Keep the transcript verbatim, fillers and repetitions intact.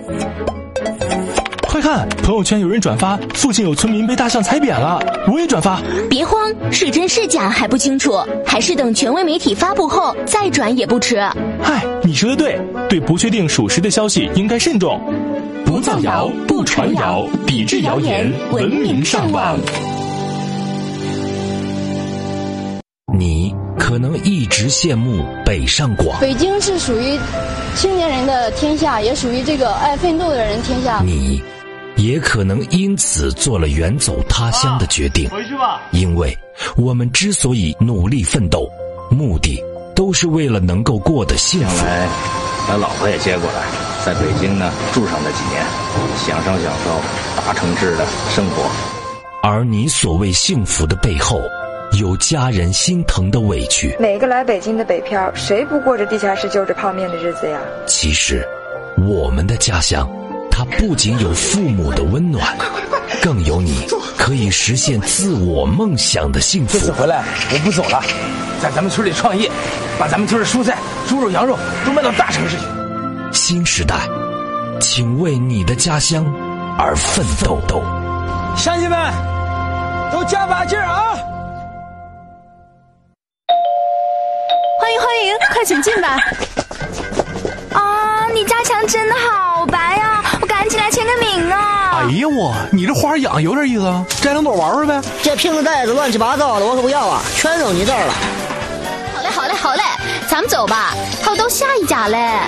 快看，朋友圈有人转发附近有村民被大象踩扁了，我也转发。 别慌，是真是假还不清楚，还是等权威媒体发布后再转也不迟。 嗨，你说的对，对不确定属实的消息应该慎重，不造谣，不传谣，抵制谣言，文明上网。 你可能一直羡慕北上广， 北京是属于青年人的天下，也属于这个爱奋斗的人天下。 你也可能因此做了远走他乡的决定， 回去吧。 因为我们之所以努力奋斗，目的都是为了能够过得幸福。 将来把老婆也接过来，在北京呢住上那几年，享受享受大城市的生活。 而你所谓幸福的背后，有家人心疼的委屈。 每个来北京的北漂，谁不过着地下室就着泡面的日子呀？ 其实我们的家乡，它不仅有父母的温暖，更有你可以实现自我梦想的幸福。 这次回来我不走了，在咱们村里创业，把咱们村的蔬菜、猪肉、羊肉都卖到大城市去。 新时代，请为你的家乡而奋斗。 乡亲们，都加把劲儿啊！ 欢迎欢迎，快请进吧。啊，你家墙真的好白啊，我赶紧来签个名啊。 哎呀我，你这花养有点意思啊，摘两朵玩玩呗。 这瓶子袋子乱七八糟的，我可不要啊，全扔你这儿了。 好嘞好嘞好嘞，咱们走吧，还有到下一家嘞。